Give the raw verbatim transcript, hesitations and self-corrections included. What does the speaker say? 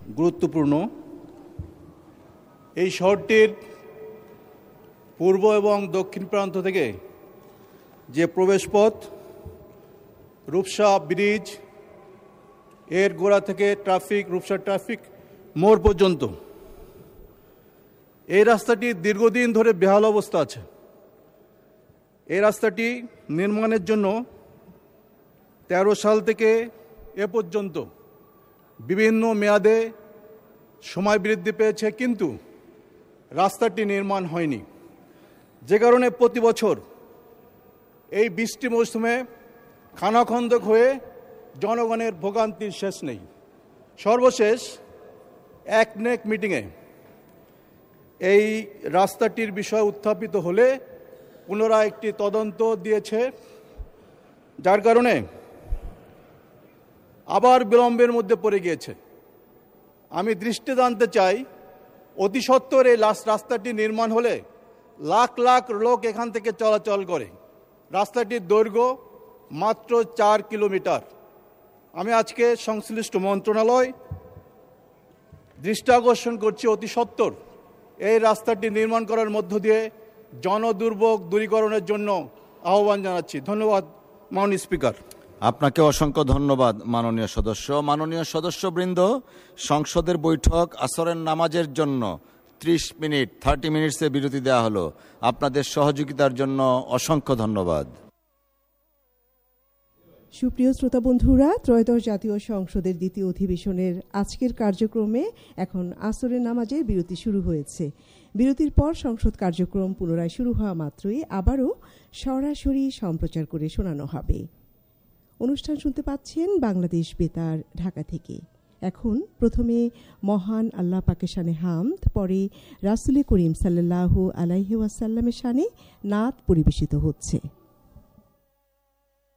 গুরুত্বপূর্ণ। এই শহরটির পূর্ব এবং দক্ষিণ প্রান্ত থেকে যে প্রবেশপথ, রূপসা ব্রিজ এর গোড়া থেকে ট্রাফিক রূপসা ট্রাফিক মোড় পর্যন্ত এই রাস্তাটি দীর্ঘদিন ধরে বেহাল অবস্থা আছে। এই রাস্তাটি নির্মাণের জন্য তেরো সাল থেকে এ পর্যন্ত বিভিন্ন মেয়াদে সময় বৃদ্ধি পেয়েছে, কিন্তু রাস্তাটি নির্মাণ হয়নি, যে কারণে প্রতি বছর এই বৃষ্টি মৌসুমে খানাখন্দক হয়ে জনগণের ভোগান্তির শেষ নেই। সর্বশেষ একনেক মিটিংয়ে এই রাস্তাটির বিষয় উত্থাপিত হলে পুনরায় একটি তদন্ত দিয়েছে, যার কারণে আবার বিলম্বের মধ্যে পড়ে গিয়েছে। আমি দৃষ্টি টানতে চাই, অতি সত্বর এই রাস্তাটি নির্মাণ হলে লাখ লাখ লোক এখান থেকে চলাচল করে। রাস্তাটির দৈর্ঘ্য মাত্র চার কিলোমিটার। আমি আজকে সংশ্লিষ্ট মন্ত্রণালয় দৃষ্টি আকর্ষণ করছি, অতি সত্বর এই রাস্তাটি নির্মাণ করার মধ্য দিয়ে জনদুর্ভোগ দূরীকরণের জন্য আহ্বান জানাচ্ছি। ধন্যবাদ মাননীয় স্পিকার। আপনাকে অসংখ্য ধন্যবাদ মাননীয় সদস্য। মাননীয় সদস্যবৃন্দ, সংসদের বৈঠক আসরের নামাজের জন্য ত্রিশ মিনিট থার্টি মিনিটসে বিরতি দেওয়া হলো। আপনাদের সহযোগিতার জন্য অসংখ্য ধন্যবাদ। সুপ্রিয় শ্রোতা বন্ধুরা, ত্রয়োদশ জাতীয় সংসদের দ্বিতীয় অধিবেশনের আজকের কার্যক্রমে এখন আসরের নামাজের বিরতি শুরু হয়েছে। বিরতির পর সংসদ কার্যক্রম পুনরায় শুরু হওয়া মাত্রই আবারও সরাসরি সম্প্রচার করে শোনানো হবে। অনুষ্ঠান শুনতে পাচ্ছেন বাংলাদেশ বেতার ঢাকা থেকে। এখন প্রথমে মহান আল্লাহ পাকের শানে হামদ, পরে রাসূল করিম সাল্লাল্লাহু আলাইহি ওয়াসাল্লামের শানে নাত পরিবেশিত হচ্ছে।